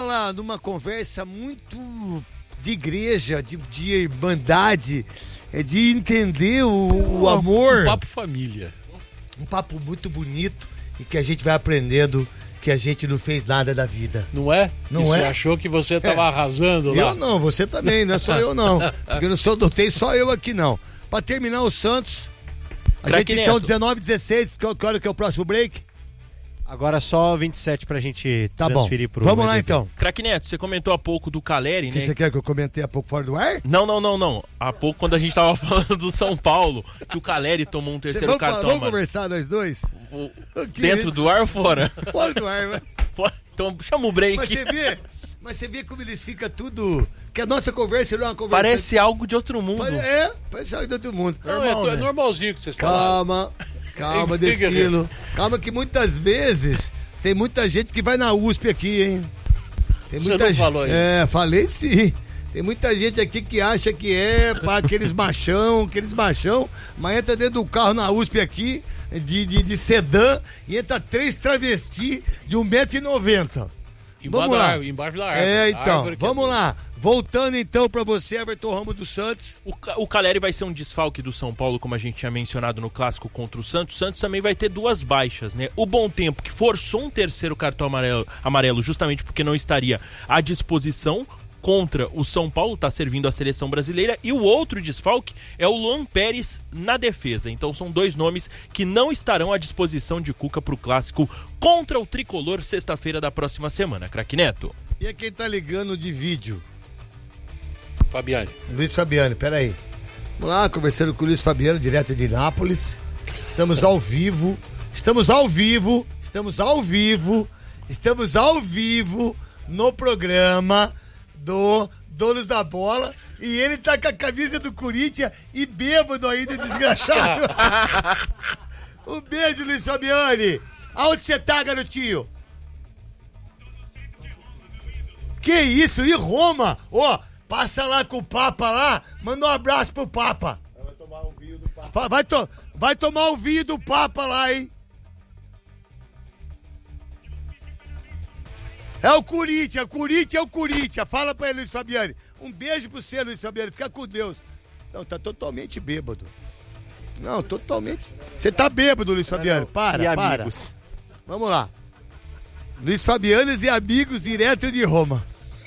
numa conversa muito de igreja, de irmandade, de entender o amor. Um papo família. Um papo muito bonito e que a gente vai aprendendo que a gente não fez nada da vida. Não é? Não Você é? achou que você estava arrasando lá? Eu não, você também, não é só eu não. Porque não tem só eu aqui não. Pra terminar o Santos, a gente então 19, 16, que hora que é o próximo break? Agora só 27 pra gente transferir pro... Vamos lá então. Craque Neto, você comentou há pouco do Caleri, né? Que você quer que eu comentei há pouco fora do ar? Não. Há pouco, quando a gente tava falando do São Paulo, que o Caleri tomou um terceiro cartão. Vamos conversar nós dois? Dentro do ar ou fora? Fora do ar, velho. Então chama o break. Mas você vê como eles ficam tudo... Que a nossa conversa não é uma conversa... Parece algo de outro mundo. Parece algo de outro mundo. É normalzinho que vocês falaram. Calma, Decilo. Calma que muitas vezes tem muita gente que vai na USP aqui, hein? Você não falou isso? Falei sim. Tem muita gente aqui que acha que para aqueles machão, mas entra dentro do carro na USP aqui, de sedã, e entra 3 travestis de 1,90 m. Vamos lá. Embaixo da árvore. Então, vamos lá. Voltando então pra você, Everton Ramos dos Santos. O Caleri vai ser um desfalque do São Paulo, como a gente tinha mencionado no clássico contra o Santos. O Santos também vai ter 2 baixas, né? O Bom Tempo, que forçou um terceiro cartão amarelo justamente porque não estaria à disposição contra o São Paulo, tá servindo a seleção brasileira, e o outro desfalque é o Luan Pérez na defesa. Então são 2 nomes que não estarão à disposição de Cuca pro clássico contra o Tricolor sexta-feira da próxima semana. Craque Neto. E é quem tá ligando de vídeo? Fabiane. Luiz Fabiane, peraí. Vamos lá, conversando com o Luiz Fabiane, direto de Nápoles. Estamos ao vivo no programa do Donos da Bola, e ele tá com a camisa do Corinthians e bêbado ainda, desgraçado. Um beijo, Luiz Fabiane. Aonde você tá, garotinho? Que isso? E Roma? Passa lá com o Papa lá, manda um abraço pro Papa. Vai tomar o vinho do Papa. Vai tomar o vinho do Papa lá, hein? É o Corinthians é o Corinthians. Fala pra ele, Luiz Fabiane. Um beijo pro você, Luiz Fabiane. Fica com Deus. Não, tá totalmente bêbado. Não, totalmente. Você tá bêbado, Luiz Fabiane. Para. Amigos. Vamos lá. Luiz Fabianes e amigos direto de Roma.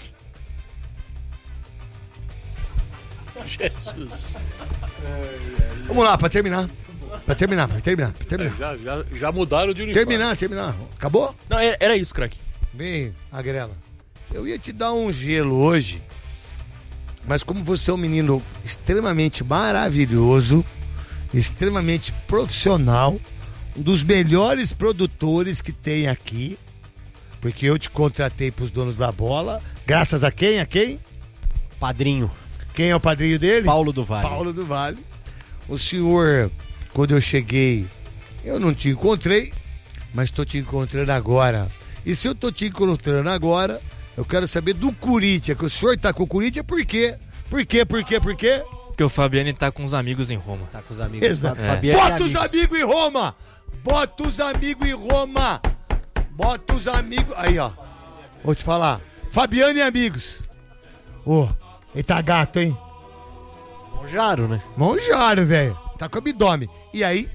Jesus. Vamos lá, pra terminar. Já mudaram de uniforme. Terminar. Acabou? Não, era isso, craque. Vem, Agrela. Eu ia te dar um gelo hoje, mas como você é um menino extremamente maravilhoso, extremamente profissional, um dos melhores produtores que tem aqui, porque eu te contratei pros Donos da Bola, graças a quem? Padrinho. Quem é o padrinho dele? Paulo do Vale. O senhor, quando eu cheguei, eu não te encontrei, mas estou te encontrando agora. E se eu tô te encontrando agora, eu quero saber do Corinthians, que o senhor tá com o Corinthians, por quê? Por quê? Porque o Fabiane tá com os amigos em Roma. Tá com os amigos. Exato. Bota os amigos em Roma! Aí, ó. Vou te falar. Fabiane e amigos. Ele tá gato, hein? Monjaro, velho. Tá com abdômen. E aí?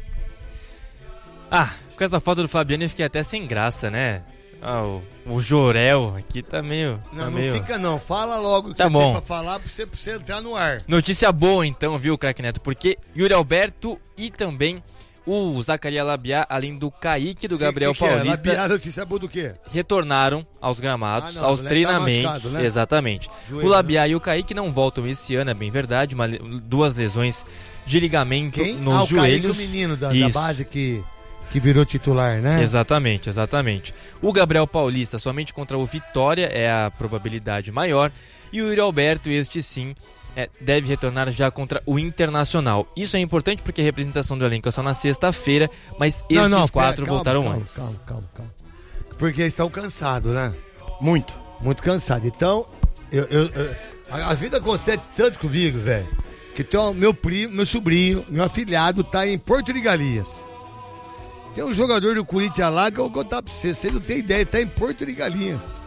Com essa foto do Fabiane eu fiquei até sem graça, né? O Jorel aqui tá meio... Não fica não, fala logo o que tá você bom. tem pra falar pra você entrar no ar. Notícia boa então, viu, Craque Neto? Porque Yuri Alberto e também o Zacarias Labiá, além do Kaique e do Gabriel Paulista... Labiá, notícia boa do quê? Retornaram aos gramados, aos treinamentos. Tá machucado, né? Exatamente. Joelho, o Labiá e o Kaique não voltam esse ano, é bem verdade, 2 lesões de ligamento nos joelhos. O Kaique, o menino da base que virou titular, né? Exatamente. O Gabriel Paulista somente contra o Vitória é a probabilidade maior. E o Yuri Alberto, este sim, deve retornar já contra o Internacional. Isso é importante porque a representação do elenco é só na sexta-feira, mas esses 4 voltaram antes. Calma. Porque eles estão cansados, né? Muito cansado. Então, as vidas concedem tanto comigo, velho, que então, meu primo, meu sobrinho, meu afilhado tá em Porto de Galinhas. Tem um jogador do Corinthians lá que eu vou contar pra você não tem ideia, tá em Porto de Galinhas.